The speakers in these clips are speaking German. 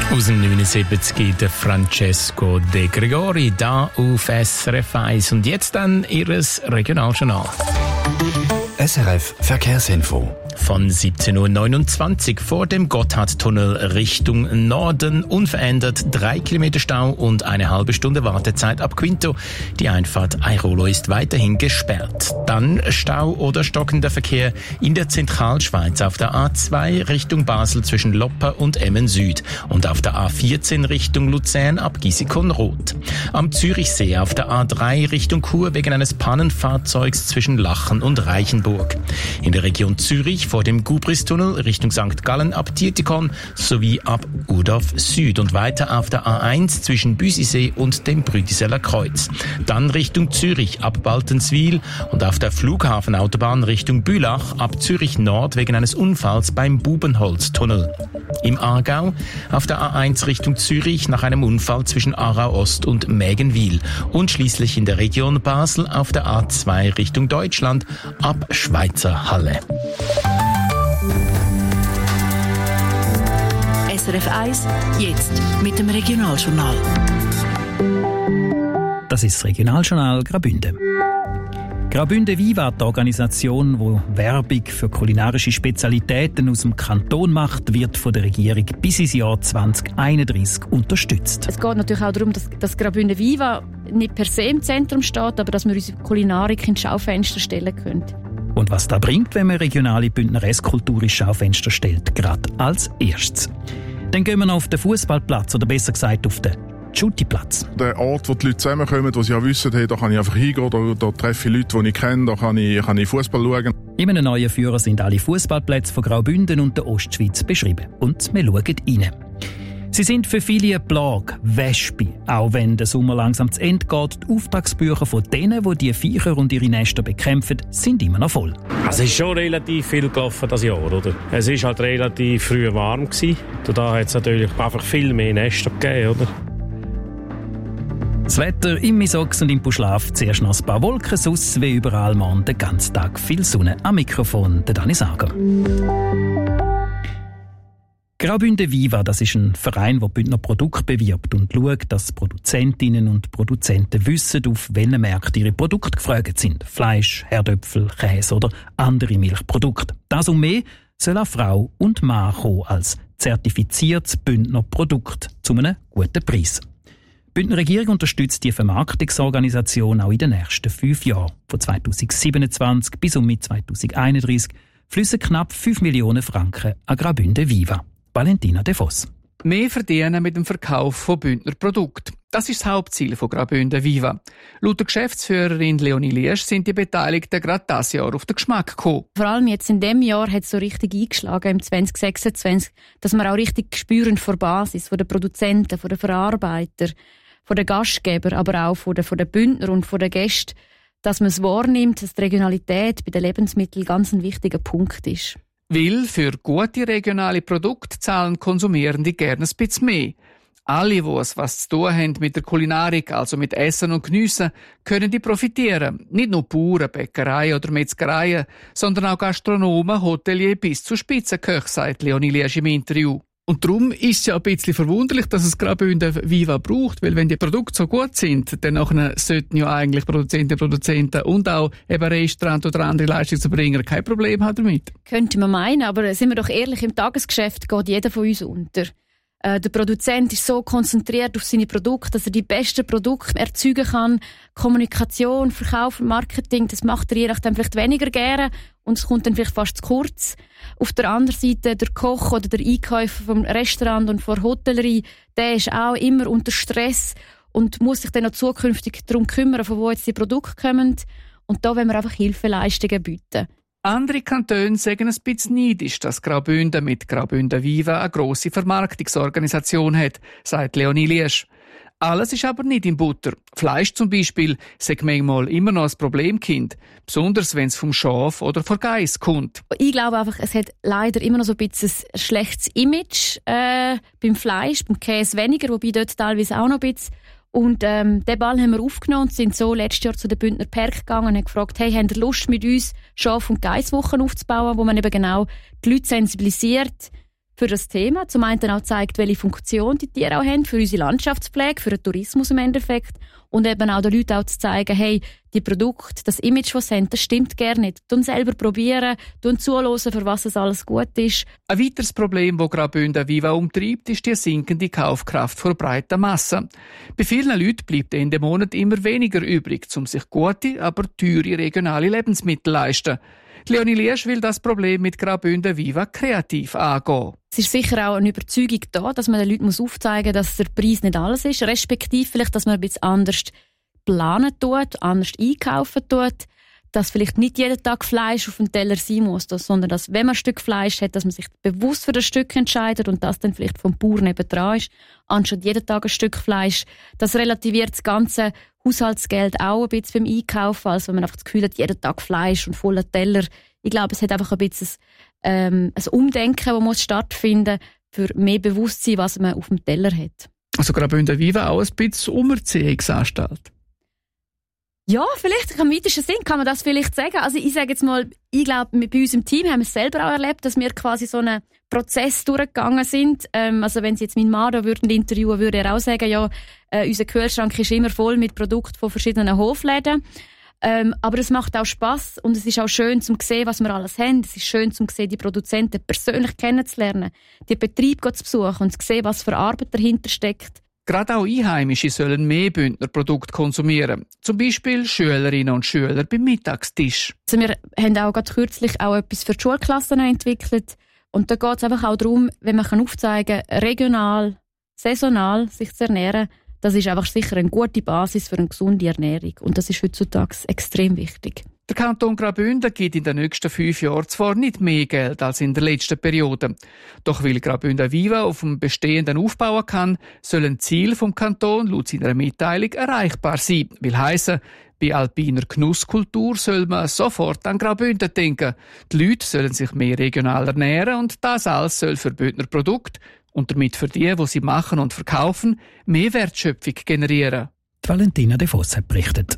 Aus dem 79 der Francesco De Gregori, da auf SRF 1. Und jetzt dann Ihres Regionaljournal. SRF Verkehrsinfo. Von 17.29 Uhr vor dem Gotthardtunnel Richtung Norden unverändert 3 Kilometer Stau und eine halbe Stunde Wartezeit ab Quinto. Die Einfahrt Airolo ist weiterhin gesperrt. Dann Stau oder stockender Verkehr in der Zentralschweiz auf der A2 Richtung Basel zwischen Lopper und Emmen Süd und auf der A14 Richtung Luzern ab Gisikon-Rot. Am Zürichsee auf der A3 Richtung Chur wegen eines Pannenfahrzeugs zwischen Lachen und Reichenburg. In der Region Zürich vor dem Gubristunnel Richtung St. Gallen ab Tietikon sowie ab Urdorf Süd und weiter auf der A1 zwischen Büsisee und dem Brütiseller Kreuz. Dann Richtung Zürich ab Baltenswil und auf der Flughafenautobahn Richtung Bülach ab Zürich Nord wegen eines Unfalls beim Bubenholztunnel. Im Aargau auf der A1 Richtung Zürich nach einem Unfall zwischen Aarau Ost und Mägenwil und schließlich in der Region Basel auf der A2 Richtung Deutschland ab Schweizer Halle. SRF 1, jetzt mit dem Regionaljournal. Das ist das Regionaljournal Graubünden. Graubünden Viva, die Organisation, die Werbung für kulinarische Spezialitäten aus dem Kanton macht, wird von der Regierung bis ins Jahr 2031 unterstützt. Es geht natürlich auch darum, dass Graubünden Viva nicht per se im Zentrum steht, aber dass wir unsere Kulinarik ins Schaufenster stellen können. Und was das bringt, wenn man regionale Bündner Esskultur ins Schaufenster stellt, gerade als erstes. Dann gehen wir noch auf den Fußballplatz oder besser gesagt auf den Schutiplatz. Der Ort, wo die Leute zusammenkommen, wo sie ja wissen, hey, da kann ich einfach hingehen, da treffe ich Leute, die ich kenne, da kann ich Fußball schauen. In einem neuen Führer sind alle Fußballplätze von Graubünden und der Ostschweiz beschrieben. Und wir schauen rein. Sie sind für viele eine Plage, Wespe. Auch wenn der Sommer langsam zu Ende geht, die Auftragsbücher von denen, die diese Viecher und ihre Nester bekämpfen, sind immer noch voll. Es ist schon relativ viel gelaufen das Jahr, oder? Es war halt relativ früh warm gewesen. Da hat es natürlich einfach viel mehr Nester gegeben, oder? Das Wetter im Misox und im Buschlaf, zuerst noch ein paar Wolken, sonst wie überall morgen den ganzen Tag viel Sonne. Am Mikrofon der Dani Sager. Graubünden Viva, das ist ein Verein, der Bündner Produkte bewirbt und schaut, dass Produzentinnen und Produzenten wissen, auf welchen Märkten ihre Produkte gefragt sind. Fleisch, Herdöpfel, Käse oder andere Milchprodukte. Das und mehr soll auch Frau und Mann kommen als zertifiziertes Bündner Produkt zu einem guten Preis. Die Bündner Regierung unterstützt die Vermarktungsorganisation auch in den nächsten 5 Jahren. Von 2027 bis um 2031 fließen knapp 5 Millionen Franken an Graubünden Viva. Valentina De Vos. Mehr verdienen mit dem Verkauf von Bündner Produkten. Das ist das Hauptziel von Graubünden Viva. Laut der Geschäftsführerin Leonie Liesch sind die Beteiligten gerade dieses Jahr auf den Geschmack gekommen. Vor allem jetzt in diesem Jahr hat es so richtig eingeschlagen, im 2026, dass wir auch richtig spüren von der Basis, von den Produzenten, von den Verarbeitern, von den Gastgebern, aber auch von den Bündner und von den Gästen, dass man es wahrnimmt, dass die Regionalität bei den Lebensmitteln ganz ein wichtiger Punkt ist. Weil für gute regionale Produkte zahlen Konsumierende gerne ein bisschen mehr. Alle, die was zu tun haben mit der Kulinarik, also mit Essen und Geniessen, können die profitieren. Nicht nur Bauern, Bäckereien oder Metzgereien, sondern auch Gastronomen, Hotelier bis zu Spitzenköchen, sagt Leonie Liesch im Interview. Und darum ist es ja ein bisschen verwunderlich, dass es Graubünden Viva braucht, weil wenn die Produkte so gut sind, dann sollten ja eigentlich Produzenten und auch eben Restaurant oder andere Leistungserbringer kein Problem haben damit. Könnte man meinen, aber sind wir doch ehrlich, im Tagesgeschäft geht jeder von uns unter. Der Produzent ist so konzentriert auf seine Produkte, dass er die besten Produkte erzeugen kann. Kommunikation, Verkauf und Marketing, das macht er je nachdem vielleicht weniger gerne und es kommt dann vielleicht fast zu kurz. Auf der anderen Seite der Koch oder der Einkäufer vom Restaurant und von der Hotellerie, der ist auch immer unter Stress und muss sich dann auch zukünftig darum kümmern, von wo jetzt die Produkte kommen. Und da wollen wir einfach Hilfeleistungen bieten. Andere Kantone sagen ein bisschen neidisch, dass Graubünden mit Graubünden Viva eine grosse Vermarktungsorganisation hat, sagt Leonie Liesch. Alles ist aber nicht in Butter. Fleisch zum Beispiel sagt manchmal immer noch ein Problemkind, besonders wenn es vom Schaf oder von Geiss kommt. Ich glaube einfach, es hat leider immer noch so ein bisschen ein schlechtes Image beim Fleisch, beim Käse weniger, wobei dort teilweise auch noch ein bisschen. Und den Ball haben wir aufgenommen und sind so letztes Jahr zu den Bündner Park gegangen und haben gefragt, hey, habt ihr Lust mit uns Schaf- und Geisswochen aufzubauen, wo man eben genau die Leute sensibilisiert für das Thema. Zum einen auch zeigt, welche Funktion die Tiere auch haben für unsere Landschaftspflege, für den Tourismus im Endeffekt. Und eben auch den Leuten auch zu zeigen, hey, die Produkte, das Image, das sie haben, das stimmt gar nicht. Tun selber probieren, tun zuhören, für was es alles gut ist. Ein weiteres Problem, das Graubünden Viva umtreibt, ist die sinkende Kaufkraft vor breiter Masse. Bei vielen Leuten bleibt Ende Monat immer weniger übrig, um sich gute, aber teure regionale Lebensmittel zu leisten. Leonie Liesch will das Problem mit Graubünden Viva kreativ angehen. Es ist sicher auch eine Überzeugung da, dass man den Leuten aufzeigen muss, dass der Preis nicht alles ist, respektive vielleicht, dass man ein bisschen anders planen tut, anders einkaufen tut, dass vielleicht nicht jeden Tag Fleisch auf dem Teller sein muss, sondern dass, wenn man ein Stück Fleisch hat, dass man sich bewusst für das Stück entscheidet und das dann vielleicht vom Bauern nebendran ist, anstatt jeden Tag ein Stück Fleisch. Das relativiert das ganze Haushaltsgeld auch ein bisschen beim Einkaufen, als wenn man einfach das Gefühl hat, jeden Tag Fleisch und voller Teller. Ich glaube, es hat einfach ein bisschen ein Umdenken, das muss stattfinden für mehr Bewusstsein, was man auf dem Teller hat. Also Graubünden Viva auch ein bisschen Umerziehungsanstalt. Ja, vielleicht im weitesten Sinn kann man das vielleicht sagen. Also ich sage jetzt mal, ich glaube, bei uns im Team haben wir es selber auch erlebt, dass wir quasi so einen Prozess durchgegangen sind. Also wenn Sie jetzt meinen Mann da würden interviewen, würde er auch sagen, ja, unser Kühlschrank ist immer voll mit Produkten von verschiedenen Hofläden. Aber es macht auch Spass und es ist auch schön zu sehen, was wir alles haben. Es ist schön zu sehen, die Produzenten persönlich kennenzulernen, die Betriebe zu besuchen und zu sehen, was für Arbeit dahinter steckt. Gerade auch Einheimische sollen mehr Bündner Produkte konsumieren. Zum Beispiel Schülerinnen und Schüler beim Mittagstisch. Also wir haben auch gerade kürzlich auch etwas für die Schulklassen entwickelt. Und da geht es einfach auch darum, wenn man aufzeigen kann, regional, saisonal sich zu ernähren, das ist einfach sicher eine gute Basis für eine gesunde Ernährung. Und das ist heutzutage extrem wichtig. Der Kanton Graubünden gibt in den nächsten 5 Jahren zwar nicht mehr Geld als in der letzten Periode. Doch weil Graubünden Viva auf dem Bestehenden aufbauen kann, sollen Ziele vom Kanton laut seiner Mitteilung erreichbar sein. Will heissen, bei alpiner Genusskultur soll man sofort an Graubünden denken. Die Leute sollen sich mehr regional ernähren und das alles soll für Bündner Produkte und damit für die sie machen und verkaufen, mehr Wertschöpfung generieren. Die Valentina De Voss hat berichtet.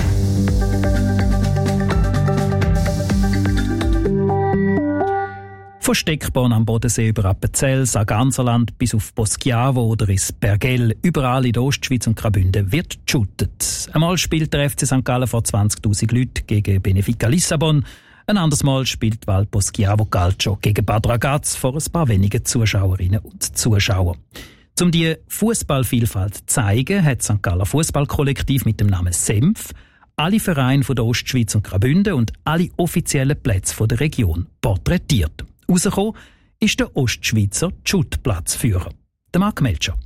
Von Steckborn am Bodensee über Appenzell, Sarganserland bis auf Poschiavo oder ins Bergell, überall in der Ostschweiz und Graubünden wird geshootet. Einmal spielt der FC St. Gallen vor 20'000 Leuten gegen Benfica Lissabon, ein anderes Mal spielt Val Poschiavo Calcio gegen Bad Ragaz vor ein paar wenigen Zuschauerinnen und Zuschauern. Um die Fußballvielfalt zu zeigen, hat St. Galler Fußballkollektiv mit dem Namen Senf alle Vereine von der Ostschweiz und Graubünden und alle offiziellen Plätze von der Region porträtiert. Rausgekommen ist der Ostschweizer Schuttplatzführer, der Marc Melcher.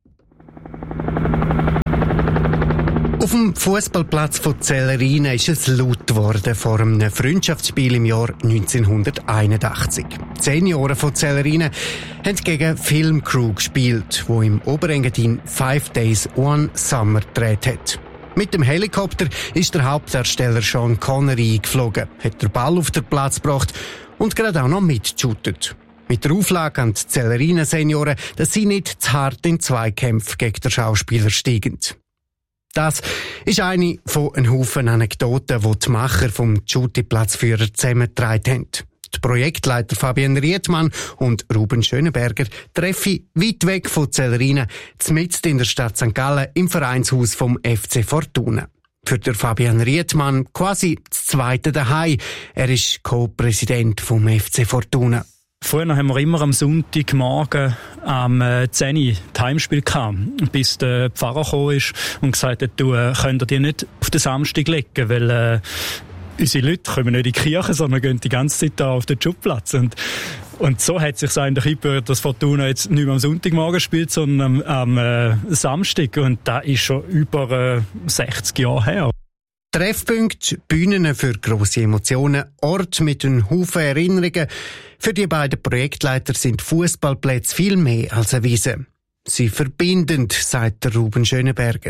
Auf dem Fußballplatz von Zellerine ist es laut geworden vor einem Freundschaftsspiel im Jahr 1981. Die Senioren von Zellerine haben gegen Filmcrew gespielt, wo im Oberengadin 5 Days One Summer gedreht hat. Mit dem Helikopter ist der Hauptdarsteller Sean Connery eingeflogen, hat den Ball auf den Platz gebracht und gerade auch noch mitgeshootet. Mit der Auflage an die Zellerine-Senioren, dass sie nicht zu hart in Zweikämpfe gegen den Schauspieler steigen. Das ist eine von einem Haufen Anekdoten, die die Macher vom Schutti-Platzführer zusammengetragen haben. Die Projektleiter Fabian Rietmann und Ruben Schönenberger treffen weit weg von Zellerine, mitten in der Stadt St. Gallen im Vereinshaus vom FC Fortuna. Für den Fabian Rietmann quasi das zweite Daheim. Er ist Co-Präsident vom FC Fortuna. Früher haben wir immer am Sonntagmorgen am 10 Uhr Heimspiel gehabt, bis der Pfarrer gekommen ist und gesagt hat, du könnt ihr nicht auf den Samstag legen, weil unsere Leute kommen nicht in die Kirche, sondern gehen die ganze Zeit da auf den Schubplatz. Und so hat sich eigentlich eingebürgert, dass Fortuna jetzt nicht mehr am Sonntagmorgen spielt, sondern am Samstag. Und das ist schon über 60 Jahre her. Treffpunkte, Bühnen für grosse Emotionen, Ort mit einem Haufen Erinnerungen. Für die beiden Projektleiter sind Fußballplätze viel mehr als eine Wiese. Sie verbindend, sagt der Ruben Schönenberger.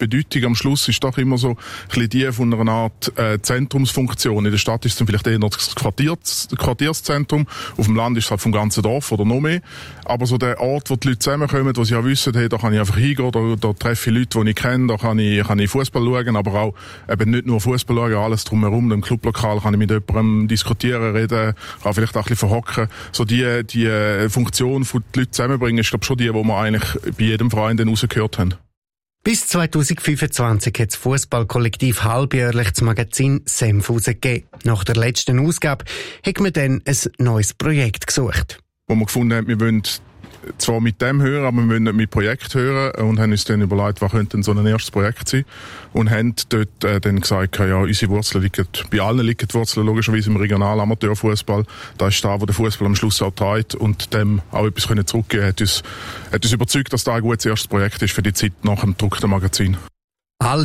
Bedeutung am Schluss ist doch immer so ein bisschen die von einer Art Zentrumsfunktion. In der Stadt ist es dann vielleicht eher das Quartierszentrum, auf dem Land ist es halt vom ganzen Dorf oder noch mehr. Aber so der Ort, wo die Leute zusammenkommen, wo sie ja wissen, hey, da kann ich einfach hingehen, da treffe ich Leute, die ich kenne, da kann ich Fußball schauen, aber auch eben nicht nur Fußball schauen, alles drumherum. Im Clublokal kann ich mit jemandem diskutieren, reden, kann vielleicht auch ein bisschen verhocken. So die Funktion von die Leute zusammenbringen, ist glaube schon die wir eigentlich bei jedem Verein dann rausgehört haben. Bis 2025 hat das Fußballkollektiv halbjährlich das Magazin Senf herausgegeben. Nach der letzten Ausgabe hat man dann ein neues Projekt gesucht. Wo wir gefunden haben, wir wollen zwar mit dem hören, aber wir wollen nicht mit Projekt hören und haben uns dann überlegt, was könnte denn so ein erstes Projekt sein und haben dort dann gesagt, ja, unsere Wurzeln liegen, bei allen liegen die Wurzeln logischerweise im Regional-Amateurfußball. Das ist da, wo der Fußball am Schluss auch trägt und dem auch etwas zurückgeben hat uns überzeugt, dass das ein gutes erstes Projekt ist für die Zeit nach dem gedruckten Magazin. Alle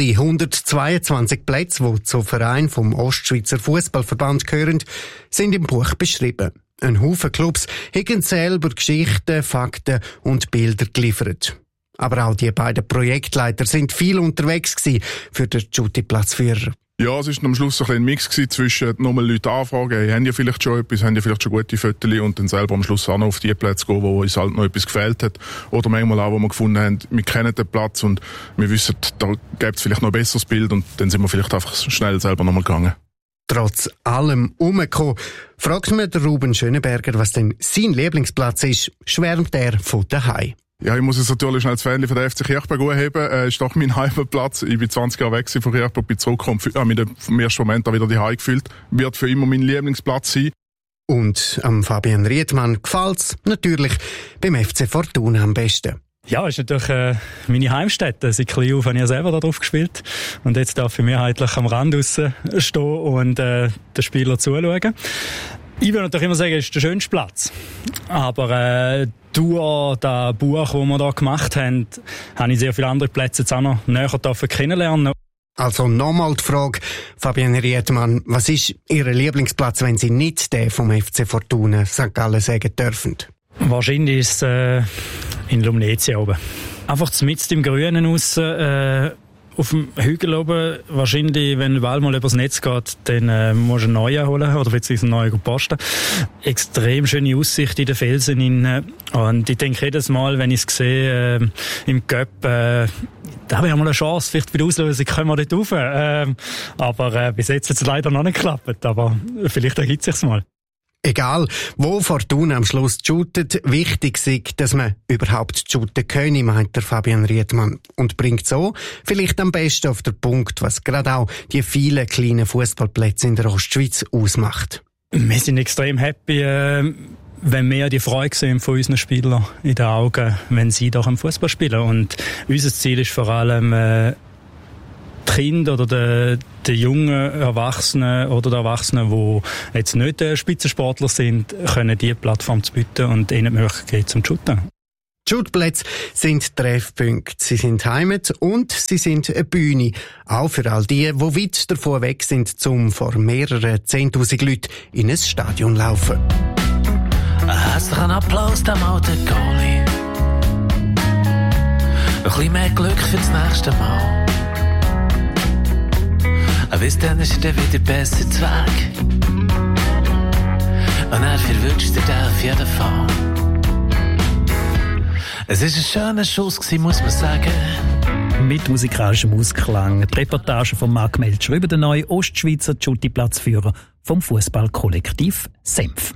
122 Plätze, die zum Verein vom Ostschweizer Fußballverband gehören, sind im Buch beschrieben. Ein Haufen Clubs haben selber Geschichten, Fakten und Bilder geliefert. Aber auch die beiden Projektleiter sind viel unterwegs gewesen für den Jutti-Platzführer. Ja, es war am Schluss ein Mix zwischen nochmal Leute anfragen, hey, haben ja vielleicht schon etwas, haben ja vielleicht schon gute Fotos und dann selber am Schluss auch noch auf die Plätze gehen, wo uns halt noch etwas gefehlt hat. Oder manchmal auch, wo wir gefunden haben, wir kennen den Platz und wir wissen, da gibt es vielleicht noch ein besseres Bild und dann sind wir vielleicht einfach schnell selber nochmal gegangen. Trotz allem umgekommen, fragt mir der Ruben Schönenberger, was denn sein Lieblingsplatz ist, schwärmt er von daheim. Ja, ich muss es natürlich schnell als Fan von der FC Kirchberg heben. Ist doch mein Heimatplatz. Ich bin 20 Jahre weg von Kirchberg, bin zurückgekommen, mit dem ersten Moment auch wieder daheim gefühlt. Wird für immer mein Lieblingsplatz sein. Und am Fabian Riedmann gefällt's natürlich beim FC Fortuna am besten. Ja, ist natürlich meine Heimstätte. Seit klein auf habe ich ja selber da drauf gespielt. Und jetzt darf ich mehrheitlich am Rand draussen stehen und den Spielern zuschauen. Ich würde natürlich immer sagen, es ist der schönste Platz. Aber durch das Buch, das wir hier gemacht haben, habe ich sehr viele andere Plätze jetzt auch noch näher kennenlernen. Also nochmal die Frage, Fabian Riedmann, was ist Ihr Lieblingsplatz, wenn Sie nicht den vom FC Fortuna St. Gallen sagen dürfen? Wahrscheinlich ist es in Lumnezia oben. Einfach mitten im Grünen raus, auf dem Hügel oben. Wahrscheinlich, wenn der Ball mal übers Netz geht, dann musst du einen neuen holen oder beziehungsweise einen neuen posten. Extrem schöne Aussicht in den Felsen. Und ich denke jedes Mal, wenn ich es sehe, im Cup, da habe ich mal eine Chance, vielleicht bei der Auslösung können wir dort rauf. Aber bis jetzt hat es leider noch nicht geklappt. Aber vielleicht ergibt es sich mal. Egal, wo Fortuna am Schluss shootet, wichtig ist, dass man überhaupt shooten können, meint der Fabian Riedmann. Und bringt so vielleicht am besten auf den Punkt, was gerade auch die vielen kleinen Fußballplätze in der Ostschweiz ausmacht. Wir sind extrem happy, wenn wir die Freude sehen von unseren Spielern in den Augen, wenn sie doch am Fußball spielen. Und unser Ziel ist vor allem, die Kinder oder die jungen Erwachsenen oder die Erwachsenen, die jetzt nicht Spitzensportler sind, können diese Plattform zu bieten und ihnen die Möglichkeit zum Shooten. Die Shootplätze sind Treffpunkte. Sie sind Heimat und sie sind eine Bühne. Auch für all die weit davon weg sind, um vor mehreren 10.000 Leuten in ein Stadion zu laufen. Ein herzlichen Applaus dem alten Goalie. Ein bisschen mehr Glück für das nächste Mal. Bis dann ist er wieder besser zu Weg. Und er verwünscht dir den auf jeden Fall. Es war ein schöner Schuss, muss man sagen. Mit musikalischem Ausklang. Die Reportage von Marc Melcher über den neuen Ostschweizer Jutti-Platzführer vom Fußballkollektiv Senf.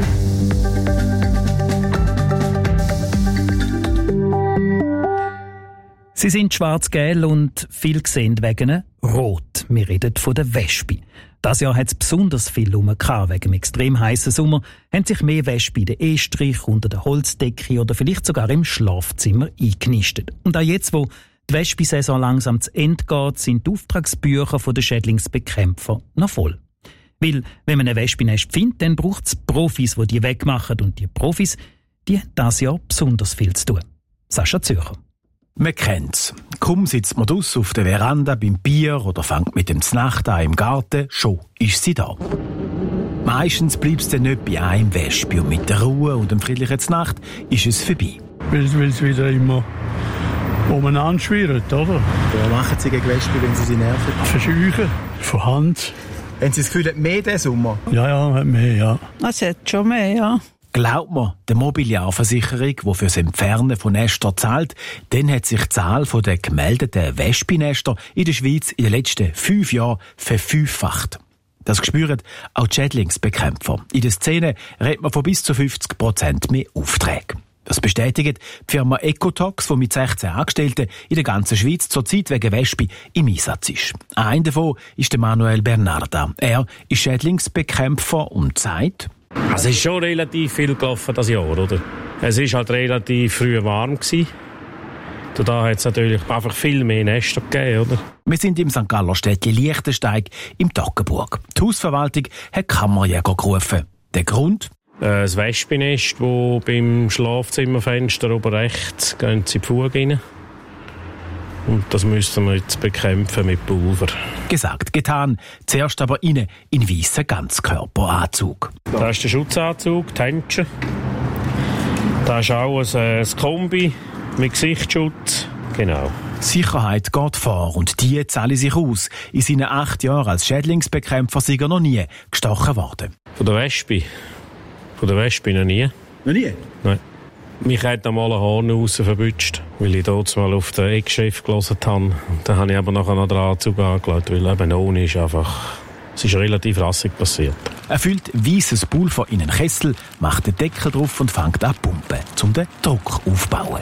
Sie sind schwarz-gelb und viel gesehen wegen Rot. Wir reden von der Wespe. Das Jahr hat es besonders viel rumgehabt. Wegen dem extrem heißen Sommer haben sich mehr Wespen in den Estrich, unter der Holzdecke oder vielleicht sogar im Schlafzimmer eingenistet. Und auch jetzt, wo die Wespensaison langsam zu Ende geht, sind die Auftragsbücher der Schädlingsbekämpfer noch voll. Weil, wenn man ein Wespennest findet, dann braucht es Profis, die wegmachen. Und die Profis, die haben dieses Jahr besonders viel zu tun. Sascha Zürcher. Man kennt's. Kaum sitzt man draussen auf der Veranda beim Bier oder fängt mit dem Znacht an im Garten, schon ist sie da. Meistens bleibt's dann nicht bei einem Wespe und mit der Ruhe und dem friedlichen Znacht ist es vorbei. Weil es wieder immer umeinander schwirren, oder? Was machen Sie gegen Wespen, wenn Sie sie nerven? Verscheuchen, von Hand. Haben Sie das Gefühl, hat mehr diesen Sommer? Ja, hat mehr, ja. Es hat schon mehr, ja. Glaubt man der Mobiliarversicherung, die für das Entfernen von Nestern zahlt, dann hat sich die Zahl der gemeldeten Wespennester in der Schweiz in den letzten 5 Jahren verfünffacht. Das spüren auch die Schädlingsbekämpfer. In der Szene redet man von bis zu 50% mehr Aufträgen. Das bestätigt die Firma Ecotox, die mit 16 Angestellten in der ganzen Schweiz zurzeit wegen Wespe im Einsatz ist. Einer davon ist der Manuel Bernarda. Er ist Schädlingsbekämpfer und sagt: Es ist schon relativ viel gelaufen das Jahr, oder? Es war halt relativ früh warm gewesen. Da hat es natürlich einfach viel mehr Nester gegeben, oder? Wir sind im St. Galler Städtli Lichtensteig im Toggenburg. Die Hausverwaltung hat Kammerjäger gerufen. Der Grund? Das Wespennest, das beim Schlafzimmerfenster oben rechts gehen sie in die Fuge rein. Und das müssen wir jetzt bekämpfen mit Pulver. Gesagt, getan. Zuerst aber innen in weissen Ganzkörperanzug. Da ist der Schutzanzug, die Händchen. Da ist auch ein Kombi mit Gesichtsschutz. Genau. Sicherheit geht vor und die zahle sich aus. In seinen 8 Jahren als Schädlingsbekämpfer sei er noch nie gestochen worden. Von der Wespe? Von der Wespe noch nie. Noch nie? Nein. Mich hat einmal ein Horn raus verbutscht, weil ich dort mal auf den Eckchef gelesen habe. Dann habe ich aber nachher noch den Anzug angelegt, weil eben ohne ist einfach... Es ist relativ rassig passiert. Er füllt weisses Pulver in einen Kessel, macht den Deckel drauf und fängt an zu pumpen, um den Druck aufzubauen.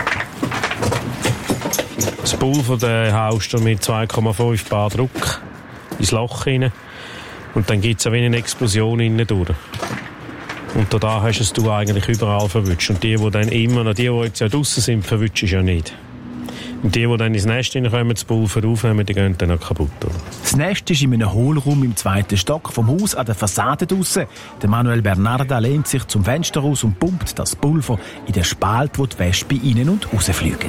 Das Pulver haust du mit 2,5 Bar Druck ins Loch rein. Und dann gibt es eine Explosion innen durch. Und da hast du eigentlich überall verwünscht. Und die dann immer noch, die jetzt ja draussen sind, verwünscht ja nicht. Und die dann ins Nest hineinkommen, das Pulver aufnehmen, die gehen dann auch kaputt. Oder? Das Nest ist in einem Hohlraum im 2. Stock vom Haus an der Fassade draussen. Der Manuel Bernarda lehnt sich zum Fenster raus und pumpt das Pulver in den Spalt, wo die Wespe rein und rausfliegen.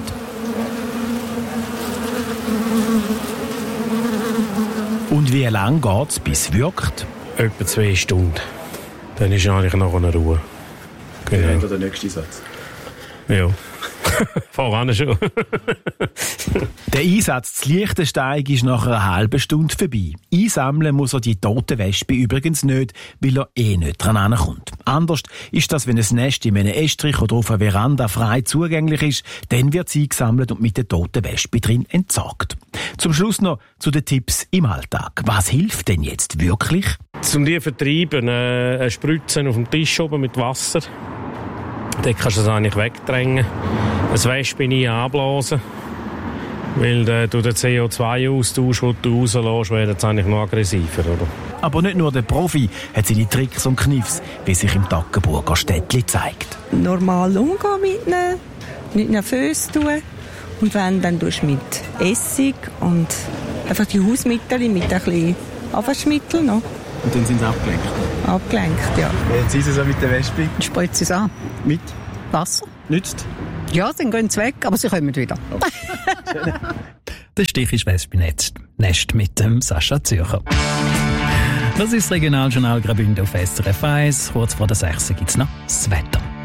Und wie lange geht es, bis es wirkt? Etwa 2 Stunden. Dann ist eigentlich noch eine Ruhe. Genau. Oder der nächste Satz. Ja. Voran schon. Der Einsatz zu Lichtensteig ist nach einer halben Stunde vorbei. Einsammeln muss er die toten Wespe übrigens nicht, weil er nicht dran ankommt. Anders ist das, wenn ein Nest in einem Estrich oder auf einer Veranda frei zugänglich ist, dann wird es eingesammelt und mit der toten Wespe drin entsorgt. Zum Schluss noch zu den Tipps im Alltag. Was hilft denn jetzt wirklich? Um die zu vertreiben, spritzen auf dem Tisch oben mit Wasser. Dann kannst du es eigentlich wegdrängen. Das Wespe nie anblasen. Weil du den CO2-Austausch, den du rauslässt, wird jetzt eigentlich noch aggressiver. Oder? Aber nicht nur der Profi hat seine Tricks und Kniffs, wie sich im Toggenburger Städtli zeigt. Normal umgehen mit ihnen, nicht nervös tun. Und wenn, dann tust du mit Essig und einfach die Hausmittel mit ein bisschen Abwaschmittel noch. Und dann sind sie abgelenkt? Abgelenkt, ja. Jetzt sind sie so mit der Wespe? Dann spritzt es an. Mit? Wasser. Nützt? Ja, dann gehen sie weg, aber sie kommen wieder. Okay. Der Stich ist Wespennest mit dem Sascha Zürcher. Das ist das Regionaljournal Graubünden auf SRF 1. Kurz vor der 6 gibt es noch das Wetter.